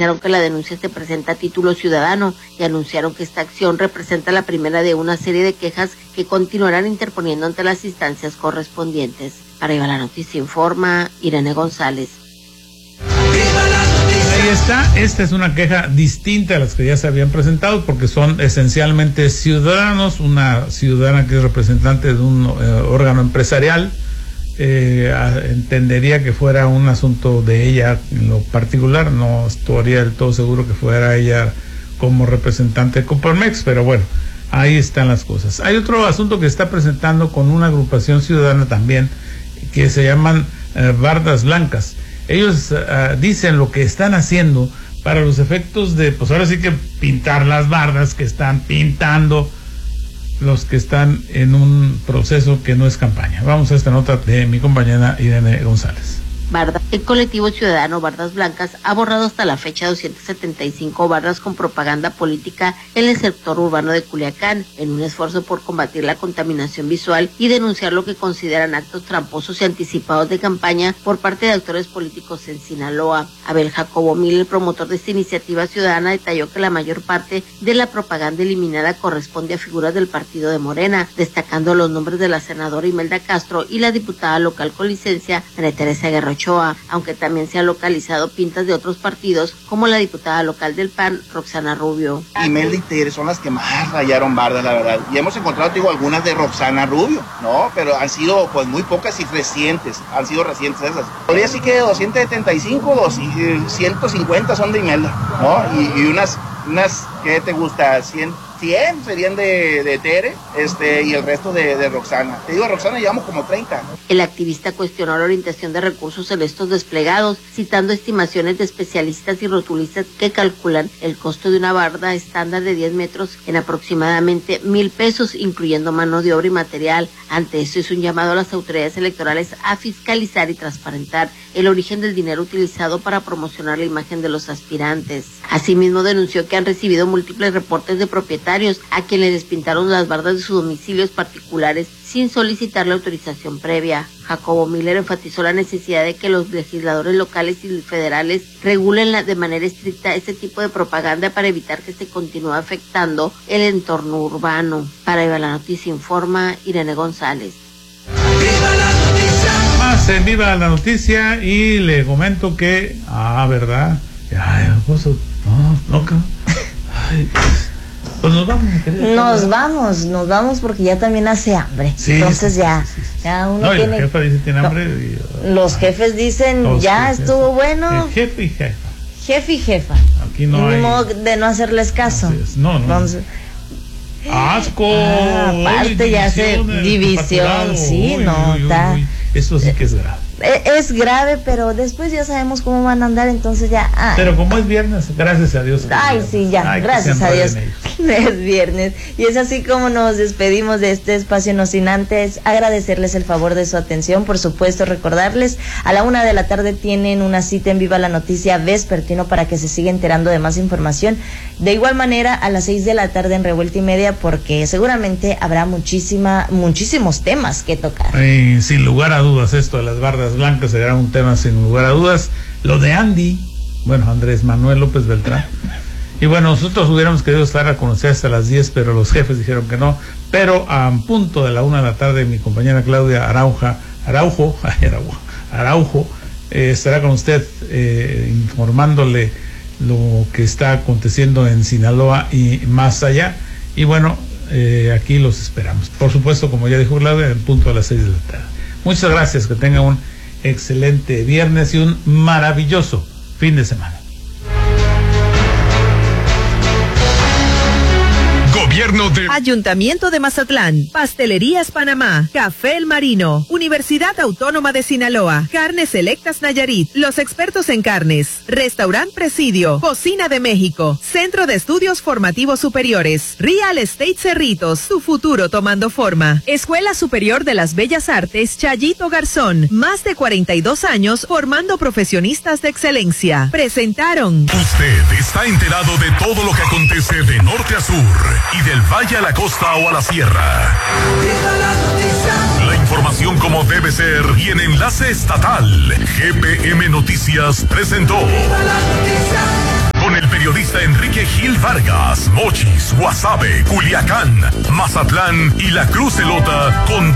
Precisaron que la denuncia se presenta a título ciudadano y anunciaron que esta acción representa la primera de una serie de quejas que continuarán interponiendo ante las instancias correspondientes. Para Viva la Noticia informa Irene González. Ahí está, esta es una queja distinta a las que ya se habían presentado porque son esencialmente ciudadanos, una ciudadana que es representante de un órgano empresarial, entendería que fuera un asunto de ella en lo particular, no estaría del todo seguro que fuera ella como representante de Coparmex, pero bueno, ahí están las cosas. Hay otro asunto que está presentando con una agrupación ciudadana también, que se llaman Bardas Blancas. Ellos dicen lo que están haciendo para los efectos de, pues ahora sí que pintar las bardas que están pintando los que están en un proceso que no es campaña. Vamos a esta nota de mi compañera Irene González. El colectivo ciudadano Bardas Blancas ha borrado hasta la fecha 275 bardas con propaganda política en el sector urbano de Culiacán, en un esfuerzo por combatir la contaminación visual y denunciar lo que consideran actos tramposos y anticipados de campaña por parte de actores políticos en Sinaloa. Abel Jacobo Mil, el promotor de esta iniciativa ciudadana, detalló que la mayor parte de la propaganda eliminada corresponde a figuras del partido de Morena, destacando los nombres de la senadora Imelda Castro y la diputada local con licencia María Teresa Guerra Ochoa, aunque también se han localizado pintas de otros partidos, como la diputada local del PAN, Roxana Rubio. Imelda y Tere son las que más rayaron bardas, la verdad. Y hemos encontrado, digo, algunas de Roxana Rubio, ¿no? Pero han sido, pues, muy pocas y recientes. Han sido recientes esas. Podría decir que 275, 150 son de Imelda, ¿no? Y unas, ¿qué te gusta? 100 serían de Tere, y el resto de Roxana. Te digo, Roxana llevamos como 30. El activista cuestionó la orientación de recursos en estos desplegados, citando estimaciones de especialistas y rotulistas que calculan el costo de una barda estándar de 10 metros en aproximadamente 1,000 pesos, incluyendo mano de obra y material. Ante esto hizo un llamado a las autoridades electorales a fiscalizar y transparentar el origen del dinero utilizado para promocionar la imagen de los aspirantes. Asimismo, denunció que han recibido múltiples reportes de propietarios a quienes les pintaron las bardas de sus domicilios particulares sin solicitar la autorización previa. Jacobo Miller enfatizó la necesidad de que los legisladores locales y federales regulen de manera estricta este tipo de propaganda para evitar que se continúe afectando el entorno urbano. Para Viva la Noticia informa Irene González. ¡Viva la noticia! Más en Viva la Noticia y le comento que, ¿verdad? Ay, no, ay, pues nos vamos, Nos vamos porque ya también hace hambre. Sí, entonces sí, ya uno no, tiene. El jefe dice tiene hambre. Los jefes dicen ya estuvo bueno. El jefe y jefa. Jefe y jefa. Aquí no hay modo de no hacerles caso. No. Entonces, asco. aparte ya hace división, sí, está. Eso sí que es grave. Es grave, pero después ya sabemos cómo van a andar, entonces ya. Pero como es viernes, gracias a Dios. Sí, ya, gracias a Dios. Es viernes. Y es así como nos despedimos de este espacio, no sin antes agradecerles el favor de su atención. Por supuesto, recordarles, a la 1:00 p.m. tienen una cita en Viva la Noticia vespertino para que se siga enterando de más información. De igual manera, a las 6:00 p.m. en Revuelta y Media, porque seguramente habrá muchísimos temas que tocar. Sin lugar a dudas, esto de las bardas blancas será un tema sin lugar a dudas. Lo de Andrés Manuel López Beltrán. Y bueno, nosotros hubiéramos querido estar a conocer hasta las 10, pero los jefes dijeron que no. Pero a punto de la 1:00 p.m, mi compañera Claudia Araujo estará con usted informándole lo que está aconteciendo en Sinaloa y más allá. Y bueno, aquí los esperamos. Por supuesto, como ya dijo Claudia, en punto a las 6:00 p.m. Muchas gracias, que tengan un excelente viernes y un maravilloso fin de semana. Gobierno de Ayuntamiento de Mazatlán, Pastelerías Panamá, Café El Marino, Universidad Autónoma de Sinaloa, Carnes Selectas Nayarit, los expertos en carnes, Restaurant Presidio, Cocina de México, Centro de Estudios Formativos Superiores, Real Estate Cerritos, tu futuro tomando forma, Escuela Superior de las Bellas Artes Chayito Garzón, más de 42 años formando profesionistas de excelencia. Presentaron. Usted está enterado de todo lo que acontece de norte a sur y del valle a la costa o a la sierra. La información como debe ser y en enlace estatal. GPM Noticias presentó. Sigue Gil Vargas, Mochis, Guasave, Culiacán, Mazatlán y La Cruz Elota con